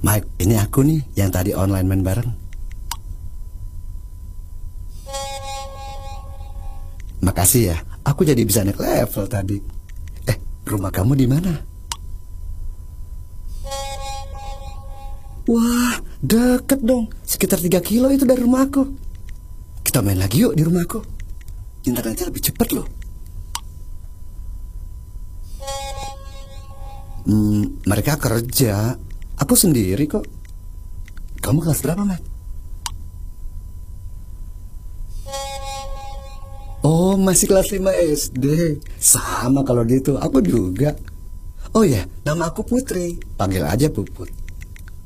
Mike, ini aku nih yang tadi online main bareng. Makasih ya, aku jadi bisa naik level tadi. Rumah kamu di mana? Wah, deket dong. Sekitar 3 kilo itu dari rumah aku. Kita main lagi yuk di rumah aku. Internetnya lebih cepat loh. Mereka kerja. Aku sendiri kok. Kamu kelas berapa, Mat? Oh, masih kelas 5 SD. Sama kalau gitu, aku juga. Oh ya, nama aku Putri. Panggil aja Puput.